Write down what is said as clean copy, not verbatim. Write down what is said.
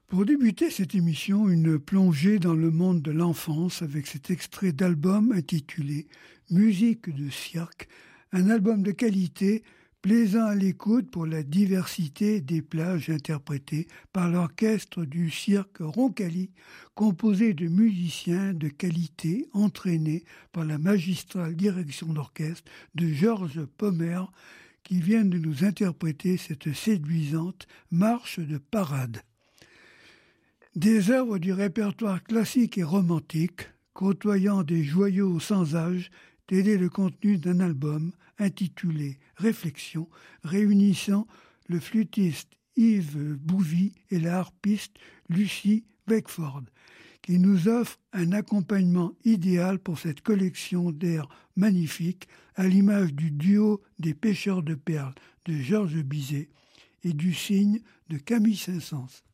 Pour débuter cette émission, une plongée dans le monde de l'enfance avec cet extrait d'album intitulé Musique de cirque, un album de qualité plaisant à l'écoute pour la diversité des plages interprétées par l'orchestre du cirque Roncalli, composé de musiciens de qualité entraînés par la magistrale direction d'orchestre de Georges Pommer, qui viennent de nous interpréter cette séduisante marche de parade. Des œuvres du répertoire classique et romantique, côtoyant des joyaux sans âge, tel est le contenu d'un album intitulé Réflexions, réunissant le flûtiste Yves Bouvy et la harpiste Lucie Beckford, qui nous offre un accompagnement idéal pour cette collection d'airs magnifiques, à l'image du duo des pêcheurs de perles de Georges Bizet et du cygne de Camille Saint-Saëns.